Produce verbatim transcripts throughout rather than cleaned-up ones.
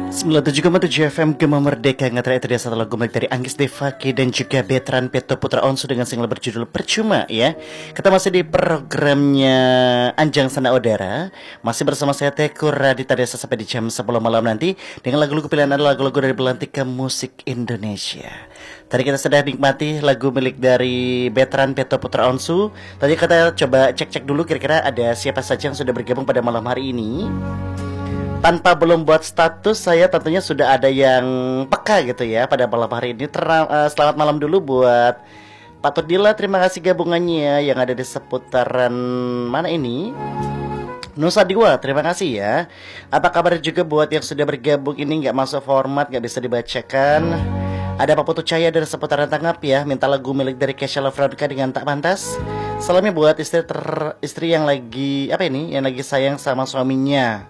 sembilan puluh tujuh koma tujuh F M Gema Merdeka Ngatera itu dia satu lagu milik dari Anggis Devaki dan juga Betran Peto Putra Onsu dengan single berjudul Percuma ya. Kita masih di programnya Anjang Sana Udara. Masih bersama saya Tekur Radita Desa sampai di jam sepuluh malam nanti dengan lagu-lagu pilihan adalah lagu-lagu dari Belantika Musik Indonesia. Tadi kita sudah nikmati lagu milik dari Betran Peto Putra Onsu. Tadi kita coba cek-cek dulu kira-kira ada siapa saja yang sudah bergabung pada malam hari ini. Tanpa belum buat status, saya tentunya sudah ada yang peka gitu ya pada malam hari ini. Terang, uh, selamat malam dulu buat Pak Tudila, terima kasih gabungannya yang ada di seputaran mana ini? Nusa Dua, terima kasih ya. Apa kabar juga buat yang sudah bergabung ini nggak masuk format, nggak bisa dibacakan. Ada Pak Putu Cahaya dari seputaran Tanggap ya, minta lagu milik dari Kesha Lafranca dengan Tak Pantas. Salamnya buat istri ter istri yang lagi apa ini? Yang lagi sayang sama suaminya.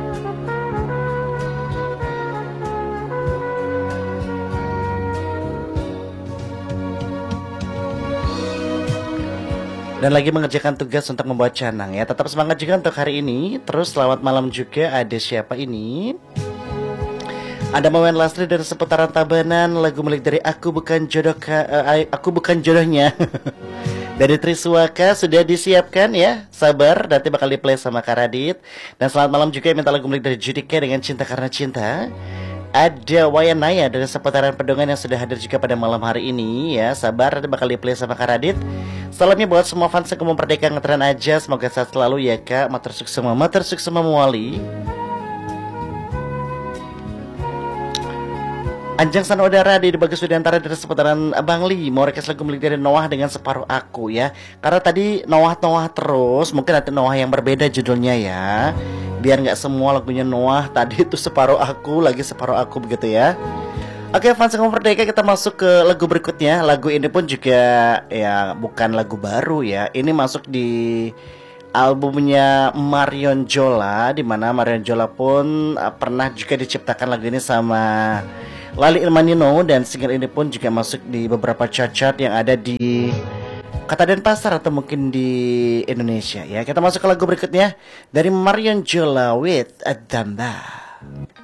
Dan lagi mengerjakan tugas untuk membuat canang ya. Tetap semangat juga untuk hari ini. Terus selamat malam juga. Ada siapa ini? Ada Mawen Lastri dari seputaran Tabanan. Lagu milik dari Aku Bukan Jodoh uh, Aku Bukan Jodohnya dari Triswaka sudah disiapkan ya. Sabar, nanti bakal di play sama Kak Radit. Dan selamat malam juga minta lagu milik dari Judika dengan Cinta Karena Cinta. Ada Wayan Naya dari seputaran Pedongan yang sudah hadir juga pada malam hari ini ya. Sabar, nanti bakal di play sama Kak Radit. Salamnya buat semua fans Gema Merdeka ngetren aja. Semoga sehat selalu ya Kak. Matur sukses semua, matur sukses semua Muali. Anjang Sana Udara di Bagus Widantara dari seputaran Bang Li. Mau request lagu milik dari Noah dengan Separuh Aku ya. Karena tadi Noah-Noah terus, mungkin nanti Noah yang berbeda judulnya ya. Biar nggak semua lagunya Noah tadi itu Separuh Aku, lagi Separuh Aku begitu ya. Oke fans Gema Merdeka, kita masuk ke lagu berikutnya. Lagu ini pun juga ya bukan lagu baru ya. Ini masuk di albumnya Marion Jola, di mana Marion Jola pun uh, pernah juga diciptakan lagu ini sama Lali Ilmanino. Dan single ini pun juga masuk di beberapa chart-chart yang ada di Kota Denpasar atau mungkin di Indonesia ya. Kita masuk ke lagu berikutnya dari Marion Jola with Adamba.